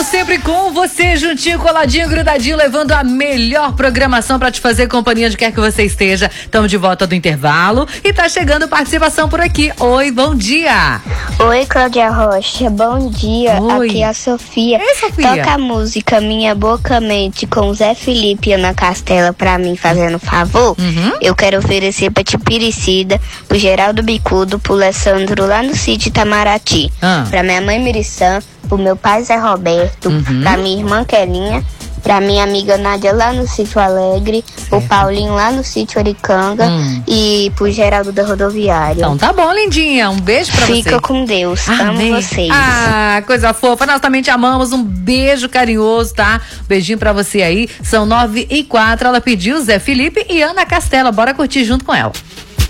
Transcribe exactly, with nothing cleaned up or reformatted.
Como sempre com você, juntinho, coladinho, grudadinho, levando a melhor programação pra te fazer companhia onde quer que você esteja. Estamos de volta do intervalo e tá chegando participação por aqui. Oi, bom dia. Oi, Cláudia Rocha, bom dia. Oi. Aqui é a Sofia. Ei, Sofia. Toca a música Minha Boca Mente com o Zé Felipe e Ana Castela pra mim, fazendo favor. Uhum. Eu quero oferecer pra Tipiricida, pro Geraldo Bicudo, pro Alessandro lá no sítio Itamaraty, Ah. pra minha mãe Miriçã, pro meu pai Zé Roberto, Uhum. pra minha irmã Kelinha, pra minha amiga Nádia lá no sítio Alegre, o Paulinho lá no sítio Aricanga Hum. e pro Geraldo da Rodoviária. Então tá bom, lindinha. Um beijo pra você. Fica com Deus. Amém. Amo vocês. Ah, coisa fofa. Nós também te amamos. Um beijo carinhoso, tá? Beijinho pra você aí. São nove e quatro. Ela pediu Zé Felipe e Ana Castela. Bora curtir junto com ela.